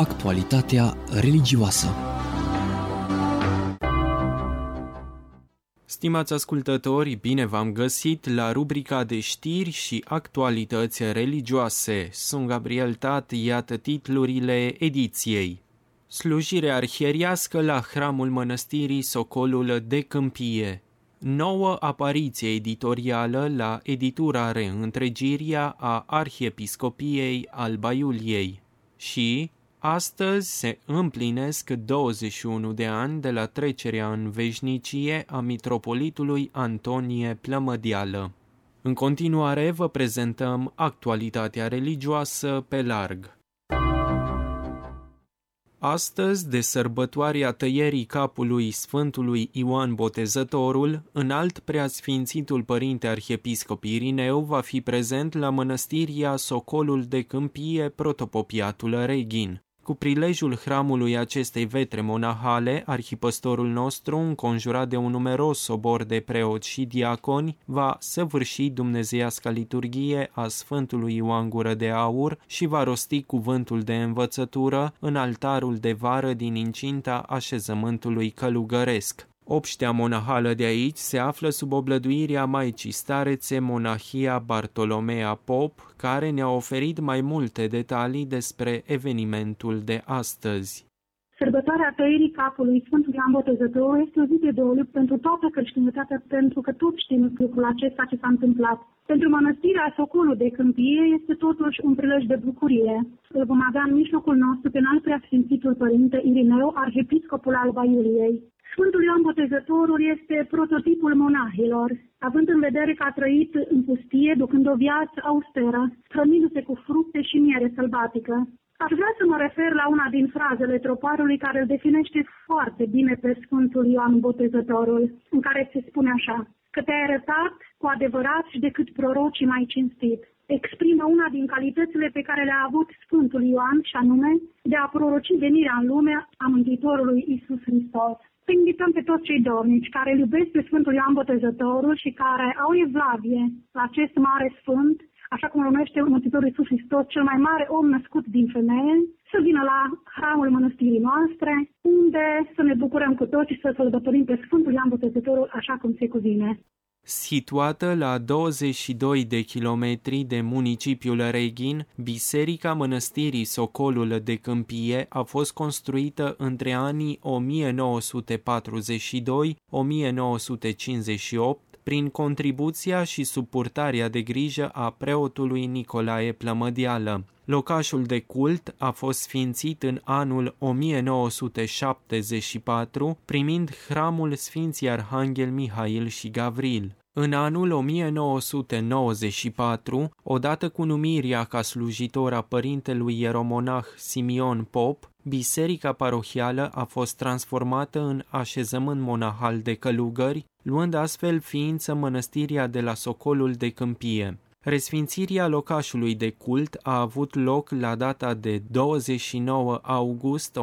Actualitatea religioasă. Stimați ascultători, bine v-am găsit la rubrica de știri și actualități religioase. Sunt Gabriel Tat, iată titlurile ediției. Slujire arhieriască la hramul mănăstirii Socolul de Câmpie. Nouă apariție editorială la editura Reîntregiria a Arhiepiscopiei Alba Iuliei. Și astăzi se împlinesc 21 de ani de la trecerea în veșnicie a mitropolitului Antonie Plămădeală. În continuare vă prezentăm actualitatea religioasă pe larg. Astăzi, de sărbătoarea tăierii capului Sfântului Ioan Botezătorul, înalt preasfințitul părinte arhiepiscop Irineu va fi prezent la mănăstiria Socolul de Câmpie, protopopiatul Reghin. Cu prilejul hramului acestei vetre monahale, arhipăstorul nostru, înconjurat de un numeros sobor de preoți și diaconi, va săvârși dumnezeiasca liturghie a Sfântului Ioan Gură de Aur și va rosti cuvântul de învățătură în altarul de vară din incinta așezământului călugăresc. Obștea monahală de aici se află sub oblăduirea Maicii Starețe, monahia Bartolomea Pop, care ne-a oferit mai multe detalii despre evenimentul de astăzi. Sărbătoarea tăierii capului Sfântului Ioan Botezătorul este o zi de doliu pentru toată creștinătatea, pentru că toți știm lucrul acesta ce s-a întâmplat. Pentru mănăstirea Socolul de Câmpie este totuși un prilej de bucurie. Îl vom avea în mijlocul nostru pe înalt preasfințitul părinte Irineu, arhiepiscopul Alba Iuliei. Sfântul Ioan Botezătorul este prototipul monahilor, având în vedere că a trăit în pustie, ducând o viață austeră, hrănindu-se cu fructe și miere sălbatică. Aș vrea să mă refer la una din frazele troparului care îl definește foarte bine pe Sfântul Ioan Botezătorul, în care se spune așa: că te-ai arătat cu adevărat și decât prorocii mai cinstit. Exprimă una din calitățile pe care le-a avut Sfântul Ioan, și anume de a proroci venirea în lume a Mântuitorului Iisus Hristos. Să invităm pe toți cei dornici care îl iubesc pe Sfântul Ioan Botezătorul și care au evlavie la acest mare sfânt, așa cum numește Mântuitorul Iisus Hristos, cel mai mare om născut din femeie, să vină la hramul mănăstirii noastre, unde să ne bucurăm cu toți și să sărbătorim pe Sfântul Ioan Botezătorul așa cum se cuvine. Situată la 22 de kilometri de municipiul Reghin, Biserica Mănăstirii Socolul de Câmpie a fost construită între anii 1942-1958 prin contribuția și sub purtarea de grijă a preotului Nicolae Plămădeală. Locașul de cult a fost sfințit în anul 1974, primind hramul Sfinții Arhanghel Mihail și Gavril. În anul 1994, odată cu numirea ca slujitor a părintelui ieromonah Simion Pop, biserica parohială a fost transformată în așezământ monahal de călugări, luând astfel ființă mănăstirea de la Socolul de Câmpie. Resfințirea locașului de cult a avut loc la data de 29 august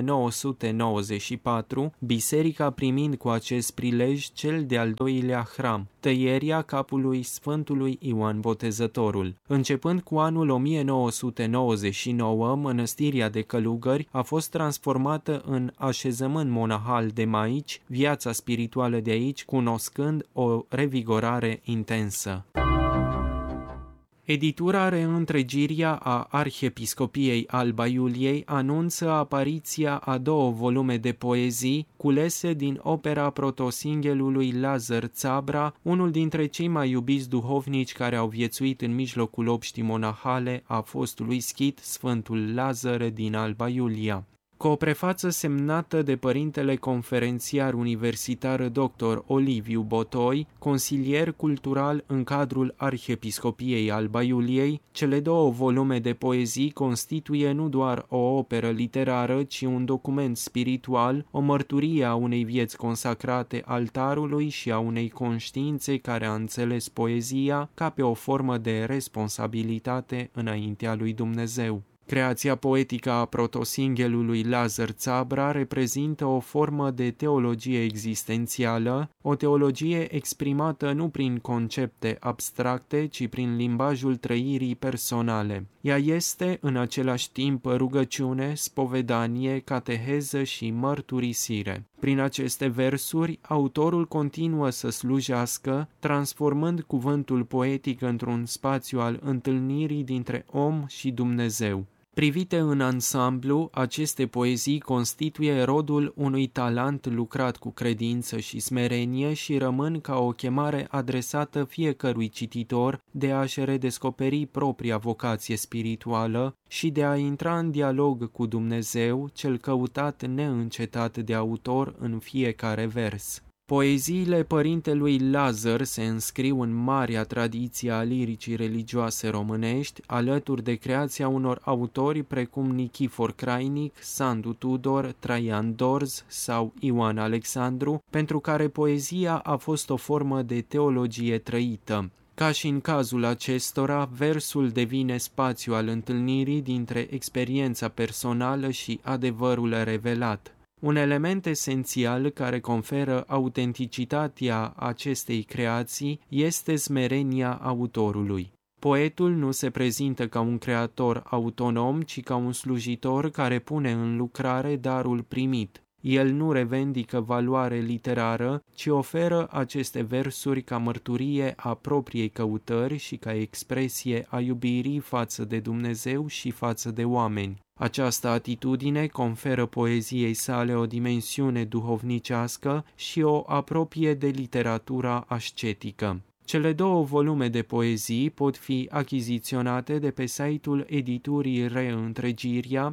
1994, biserica primind cu acest prilej cel de-al doilea hram, tăierea capului Sfântului Ioan Botezătorul. Începând cu anul 1999, mănăstirea de călugări a fost transformată în așezământ monahal de maici, viața spirituală de aici cunoscând o revigorare intensă. Editura Reîntregiria a Arhiepiscopiei Alba Iuliei anunță apariția a 2 volume de poezii culese din opera protosinghelului Lazar Țabra, unul dintre cei mai iubiți duhovnici care au viețuit în mijlocul obștii monahale a fostului schit Sfântul Lazar din Alba Iulia. Cu o prefață semnată de părintele conferențiar universitar dr. Oliviu Botoi, consilier cultural în cadrul Arhiepiscopiei Alba Iuliei, cele 2 volume de poezii constituie nu doar o operă literară, ci un document spiritual, o mărturie a unei vieți consacrate altarului și a unei conștiințe care a înțeles poezia ca pe o formă de responsabilitate înaintea lui Dumnezeu. Creația poetică a protosinghelului Lazar Țabra reprezintă o formă de teologie existențială, o teologie exprimată nu prin concepte abstracte, ci prin limbajul trăirii personale. Ea este, în același timp, rugăciune, spovedanie, cateheză și mărturisire. Prin aceste versuri, autorul continuă să slujească, transformând cuvântul poetic într-un spațiu al întâlnirii dintre om și Dumnezeu. Privite în ansamblu, aceste poezii constituie rodul unui talent lucrat cu credință și smerenie și rămân ca o chemare adresată fiecărui cititor de a-și redescoperi propria vocație spirituală și de a intra în dialog cu Dumnezeu, cel căutat neîncetat de autor în fiecare vers. Poeziile părintelui Lazar se înscriu în marea tradiție a liricii religioase românești, alături de creația unor autori precum Nichifor Crainic, Sandu Tudor, Traian Dorz sau Ioan Alexandru, pentru care poezia a fost o formă de teologie trăită. Ca și în cazul acestora, versul devine spațiu al întâlnirii dintre experiența personală și adevărul revelat. Un element esențial care conferă autenticitatea acestei creații este smerenia autorului. Poetul nu se prezintă ca un creator autonom, ci ca un slujitor care pune în lucrare darul primit. El nu revendică valoare literară, ci oferă aceste versuri ca mărturie a propriei căutări și ca expresie a iubirii față de Dumnezeu și față de oameni. Această atitudine conferă poeziei sale o dimensiune duhovnicească și o apropie de literatura ascetică. Cele două volume de poezii pot fi achiziționate de pe site-ul editurii Reîntregiria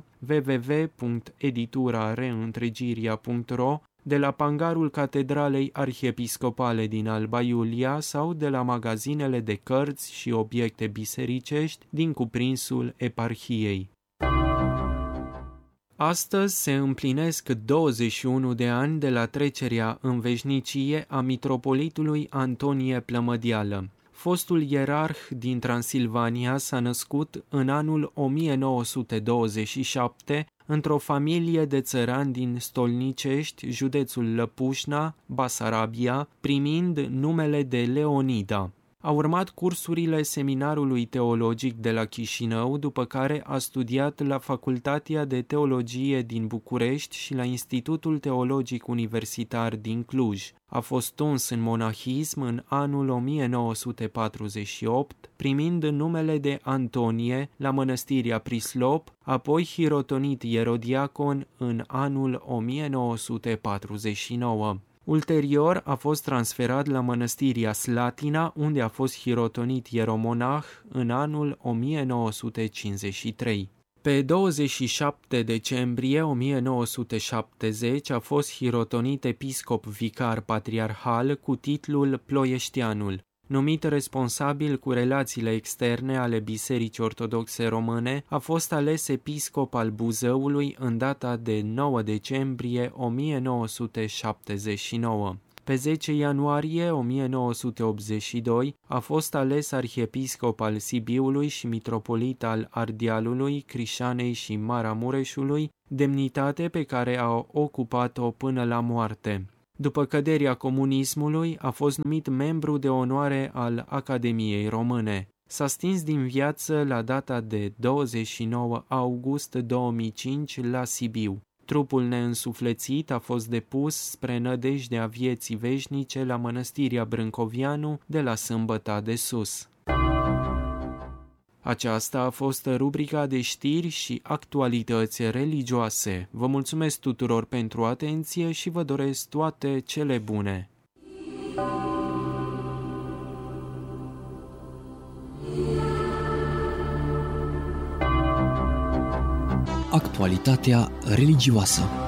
www.editurareîntregiria.ro, de la pangarul Catedralei Arhiepiscopale din Alba Iulia sau de la magazinele de cărți și obiecte bisericești din cuprinsul eparhiei. Astăzi se împlinesc 21 de ani de la trecerea în veșnicie a mitropolitului Antonie Plămădeală. Fostul ierarh din Transilvania s-a născut în anul 1927 într-o familie de țărani din Stolnicești, județul Lăpușna, Basarabia, primind numele de Leonida. A urmat cursurile Seminarului Teologic de la Chișinău, după care a studiat la Facultatea de Teologie din București și la Institutul Teologic Universitar din Cluj. A fost tuns în monahism în anul 1948, primind numele de Antonie la mănăstirea Prislop, apoi hirotonit ierodiacon în anul 1949. Ulterior a fost transferat la mănăstirea Slatina, unde a fost hirotonit ieromonah în anul 1953. Pe 27 decembrie 1970 a fost hirotonit episcop vicar patriarhal cu titlul Ploieșteanul. Numit responsabil cu relațiile externe ale Bisericii Ortodoxe Române, a fost ales episcop al Buzăului în data de 9 decembrie 1979. Pe 10 ianuarie 1982 a fost ales arhiepiscop al Sibiului și mitropolit al Ardealului, Crișanei și Maramureșului, demnitate pe care a ocupat-o până la moarte. După căderea comunismului, a fost numit membru de onoare al Academiei Române. S-a stins din viață la data de 29 august 2005 la Sibiu. Trupul neînsuflețit a fost depus spre nădejdea vieții veșnice la mănăstirea Brâncovianu de la Sâmbăta de Sus. Aceasta a fost rubrica de știri și actualități religioase. Vă mulțumesc tuturor pentru atenție și vă doresc toate cele bune. Actualitatea religioasă.